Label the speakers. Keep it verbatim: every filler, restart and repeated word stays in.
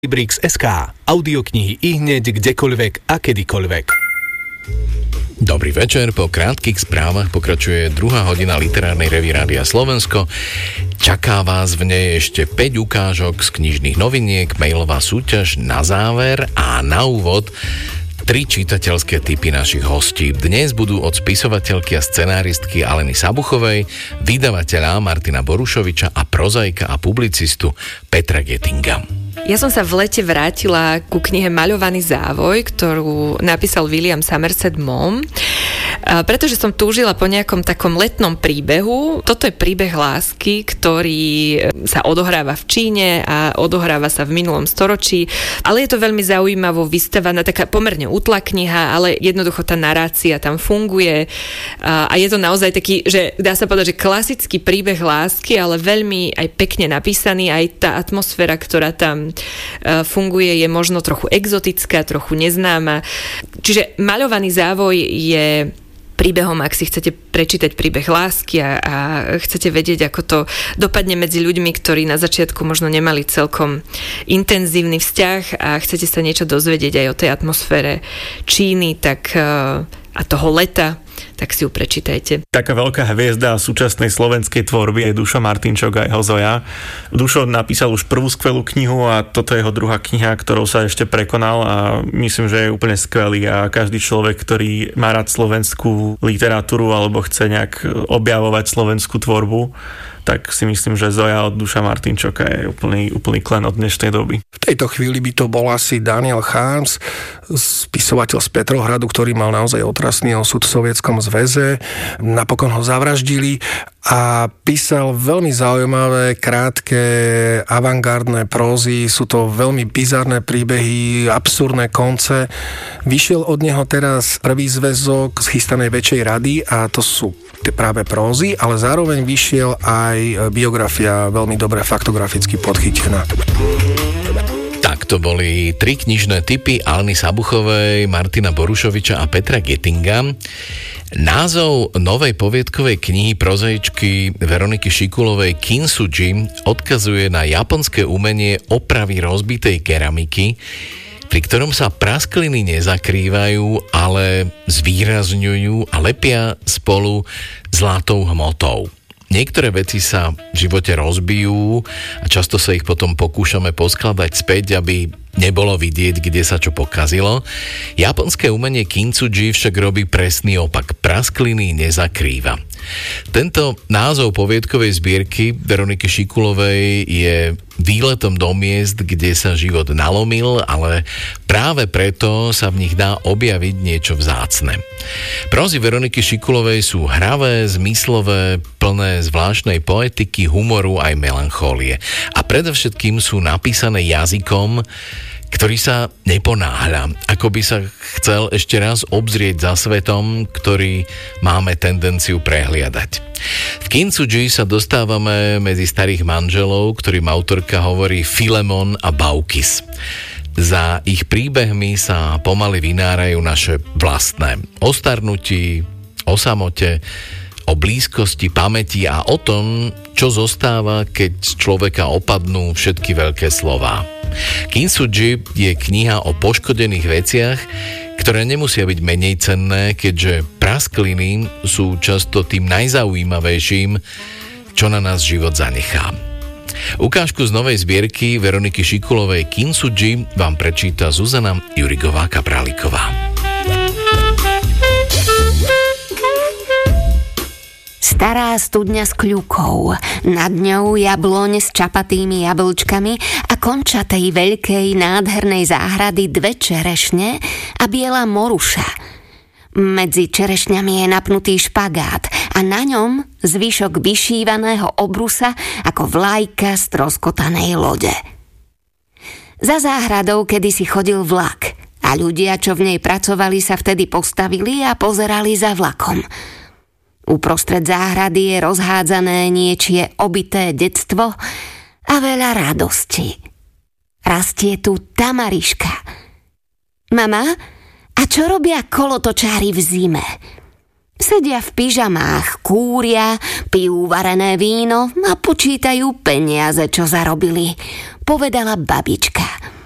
Speaker 1: Librix bodka es ká. Audioknihy ihneď, kdekoľvek a kedykoľvek.
Speaker 2: Dobrý večer, po krátkych správach pokračuje druhá hodina literárnej revue Rádia Slovensko. Čaká vás v nej ešte päť ukážok z knižných noviniek, mailová súťaž na záver a na úvod tri čitateľské tipy našich hostí. Dnes budú od spisovateľky a scenáristky Aleny Sabuchovej, vydavateľa Martina Borušoviča a prozaika a publicistu Petra Gettinga.
Speaker 3: Ja som sa v lete vrátila ku knihe Maľovaný závoj, ktorú napísal William Somerset Maugham, pretože som túžila po nejakom takom letnom príbehu. Toto je príbeh lásky, ktorý sa odohráva v Číne a odohráva sa v minulom storočí, ale je to veľmi zaujímavo vystavaná, taká pomerne útla kniha, ale jednoducho tá narácia tam funguje a je to naozaj taký, že dá sa povedať, že klasický príbeh lásky, ale veľmi aj pekne napísaný, aj tá atmosféra, ktorá tam funguje, je možno trochu exotická, trochu neznáma. Čiže Maľovaný závoj je príbehom, ak si chcete prečítať príbeh lásky a, a chcete vedieť, ako to dopadne medzi ľuďmi, ktorí na začiatku možno nemali celkom intenzívny vzťah a chcete sa niečo dozvedieť aj o tej atmosfére Číny, tak a toho leta, tak si ju prečítajte.
Speaker 4: Taká veľká hviezda súčasnej slovenskej tvorby je Dušo Martinčok a jeho Zoja. Dušo napísal už prvú skvelú knihu a toto je jeho druhá kniha, ktorou sa ešte prekonal a myslím, že je úplne skvelý a každý človek, ktorý má rád slovenskú literatúru alebo chce nejak objavovať slovenskú tvorbu, tak si myslím, že Zoja od Duša Martinčoka je úplný, úplný klen od dnešnej doby.
Speaker 5: V tejto chvíli by to bol asi Daniel Harms, spisovateľ z Petrohradu, ktorý mal naozaj otrasný osud v Sovietskom zväze. Napokon ho zavraždili a písal veľmi zaujímavé, krátke, avantgardné prózy. Sú to veľmi bizarné príbehy, absurdné konce. Vyšiel od neho teraz prvý zväzok z chystanej Väčšej rady a to sú práve prózy, ale zároveň vyšiel aj biografia veľmi dobre faktograficky podchytená.
Speaker 2: Tak to boli tri knižné tipy Aleny Sabuchovej, Martina Borušoviča a Petra Gettinga. Názov novej poviedkovej knihy prozaičky Veroniky Šikulovej Kintsugi odkazuje na japonské umenie opravy rozbitej keramiky, pri ktorom sa praskliny nezakrývajú, ale zvýrazňujú a lepia spolu zlatou hmotou. Niektoré veci sa v živote rozbijú a často sa ich potom pokúšame poskladať späť, aby nebolo vidieť, kde sa čo pokazilo. Japonské umenie Kintsugi však robí presný opak. Praskliny nezakrýva. Tento názov poviedkovej zbierky Veroniky Šikulovej je výletom do miest, kde sa život nalomil, ale práve preto sa v nich dá objaviť niečo vzácne. Prózy Veroniky Šikulovej sú hravé, zmyslové, plné zvláštnej poetiky, humoru aj melanchólie. A predovšetkým sú napísané jazykom, ktorý sa neponáhľa, ako by sa chcel ešte raz obzrieť za svetom, ktorý máme tendenciu prehliadať. V Kintsugi sa dostávame medzi starých manželov, ktorým autorka hovorí Filemon a Baukis. Za ich príbehmi sa pomaly vynárajú naše vlastné. O starnutí, o samote, o blízkosti, pamäti a o tom, čo zostáva, keď z človeka opadnú všetky veľké slová. Kintsugi je kniha o poškodených veciach, ktoré nemusia byť menej cenné, keďže praskliny sú často tým najzaujímavejším, čo na nás život zanechá. Ukážku z novej zbierky Veroniky Šikulovej Kintsugi vám prečíta Zuzana Jurigová-Kapráliková.
Speaker 6: Stará studňa s kľukou, nad ňou jabloň s čapatými jablčkami a konča tej veľkej nádhernej záhrady dve čerešne a biela moruša. Medzi čerešňami je napnutý špagát a na ňom zvyšok vyšívaného obrusa ako vlajka stroskotanej lode. Za záhradou kedysi chodil vlak a ľudia, čo v nej pracovali, sa vtedy postavili a pozerali za vlakom. Uprostred záhrady je rozhádzané niečie obité detstvo a veľa radosti. Rastie tu tamariška. Mama, a čo robia kolotočári v zime? Sedia v pyžamách, kúria, pijú varené víno a počítajú peniaze, čo zarobili, povedala babička.